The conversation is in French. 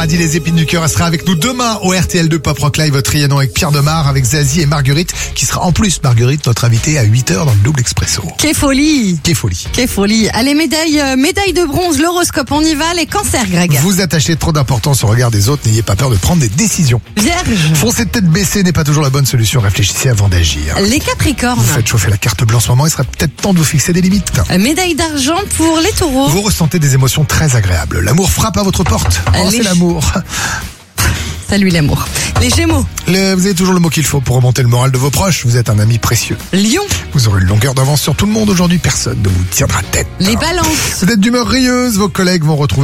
paradis, les épines du cœur. Elle sera avec nous demain au RTL2 Pop Rock Live, Trianon avec Pierre Demar, avec Zazie et Marguerite, qui sera en plus, Marguerite, notre invitée à 8h dans le double expresso. Quelle folie! Quelle folie! Quelle folie! Allez, médaille de bronze, l'horoscope, on y va, les cancers, Greg. Vous attachez trop d'importance au regard des autres, n'ayez pas peur de prendre des décisions. Vierge. Foncer de tête baissée n'est pas toujours la bonne solution, réfléchissez avant d'agir. Les capricornes. Vous faites chauffer la carte bleue en ce moment, il sera peut-être temps de vous fixer des limites. Médaille d'argent pour les taureaux. Vous ressentez des émotions très agréables. L'amour frappe à votre porte. Oh, c'est l'amour. Salut l'amour. Les Gémeaux. Vous avez toujours le mot qu'il faut pour remonter le moral de vos proches. Vous êtes un ami précieux. Lion. Vous aurez une longueur d'avance sur tout le monde aujourd'hui. Personne ne vous tiendra tête. Les Balances. Vous êtes d'humeur rieuse. Vos collègues vont retrouver